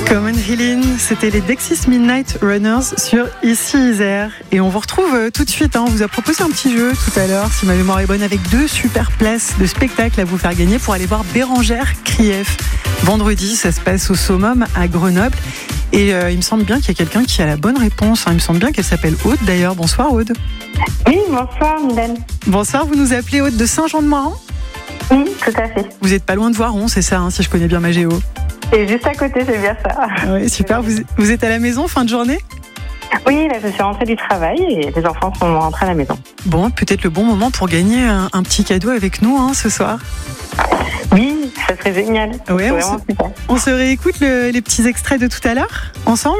Common Healing, c'était les Dexys Midnight Runners sur Ici Isère. Et on vous retrouve tout de suite. On vous a proposé un petit jeu tout à l'heure, si ma mémoire est bonne, avec 2 super places de spectacle à vous faire gagner pour aller voir Bérangère Krief. Vendredi, ça se passe au Summum à Grenoble. Et il me semble bien qu'il y a quelqu'un qui a la bonne réponse. Il me semble bien qu'elle s'appelle Aude d'ailleurs. Bonsoir Aude. Oui, bonsoir Mylène. Bonsoir, vous nous appelez Aude de Saint-Jean-de-Moiran ? Oui, tout à fait. Vous n'êtes pas loin de Voiron, c'est ça, si je connais bien ma géo. C'est juste à côté, c'est bien ça. Oui, super. Vous êtes à la maison, fin de journée ? Oui, là je suis rentrée du travail et les enfants sont rentrés à la maison. Bon, peut-être le bon moment pour gagner un petit cadeau avec nous ce soir. Oui, ça serait génial. Ouais, vraiment super. On se réécoute les petits extraits de tout à l'heure, ensemble ?